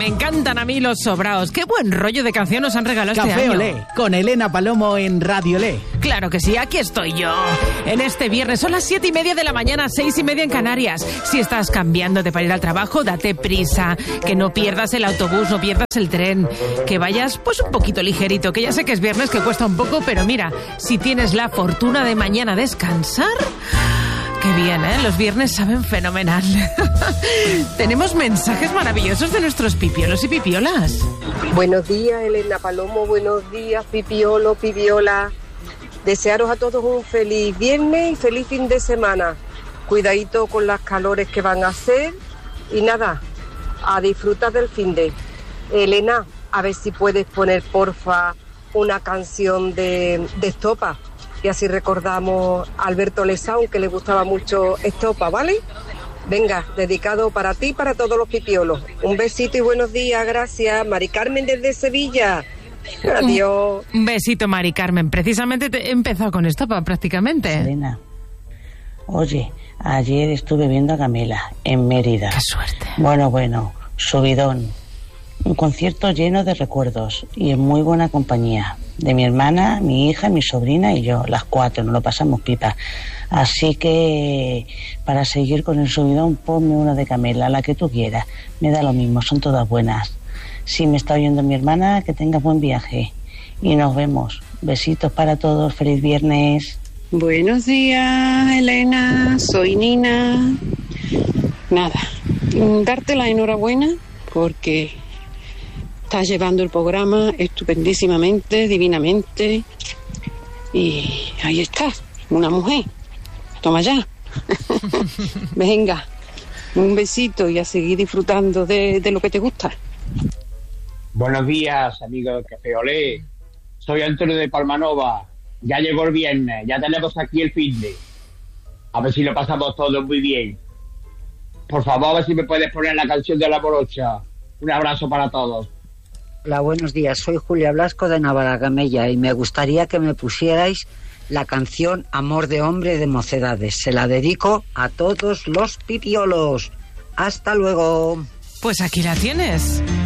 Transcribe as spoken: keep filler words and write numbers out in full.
Me encantan a mí los sobraos. Qué buen rollo de canción nos han regalado Café este año. Olé, con Elena Palomo en Radio Olé. Claro que sí, aquí estoy yo. En este viernes son las siete y media de la mañana, seis y media en Canarias. Si estás cambiándote para ir al trabajo, date prisa. Que no pierdas el autobús, no pierdas el tren. Que vayas pues un poquito ligerito, que ya sé que es viernes, que cuesta un poco, pero mira, si tienes la fortuna de mañana descansar... Qué bien, ¿eh? Los viernes saben fenomenal. Tenemos mensajes maravillosos de nuestros pipiolos y pipiolas. Buenos días, Elena Palomo. Buenos días, pipiolo, pipiola. Desearos a todos un feliz viernes y feliz fin de semana. Cuidadito con las calores que van a hacer. Y nada, a disfrutar del fin de. Elena, a ver si puedes poner, porfa, una canción de, de Estopa. Y así recordamos a Alberto Lesaun, que le gustaba mucho Estopa, ¿vale? Venga, dedicado para ti y para todos los pipiolos. Un besito y buenos días, gracias. Mari Carmen desde Sevilla. Adiós. Un besito, Mari Carmen. Precisamente te he empezado con Estopa, prácticamente. Elena, oye, ayer estuve viendo a Camela en Mérida. Qué suerte. Bueno, bueno, subidón. Un concierto lleno de recuerdos y en muy buena compañía. De mi hermana, mi hija, mi sobrina y yo, las cuatro, nos lo pasamos pipa. Así que, para seguir con el subidón, ponme una de Camela, la que tú quieras. Me da lo mismo, son todas buenas. Si me está oyendo mi hermana, que tenga buen viaje. Y nos vemos. Besitos para todos, feliz viernes. Buenos días, Elena, soy Nina. Nada, darte la enhorabuena porque... estás llevando el programa estupendísimamente, divinamente. Y ahí estás, una mujer. Toma ya. Venga, un besito y a seguir disfrutando de, de lo que te gusta. Buenos días, amigos de Café Olé. Soy Antonio de Palmanova. Ya llegó el viernes, ya tenemos aquí el fin de. A ver si lo pasamos todos muy bien. Por favor, a ver si me puedes poner la canción de La Morocha. Un abrazo para todos. Hola, buenos días. Soy Julia Blasco de Navaragamella y me gustaría que me pusierais la canción Amor de Hombre de Mocedades. Se la dedico a todos los pipiolos. ¡Hasta luego! Pues aquí la tienes.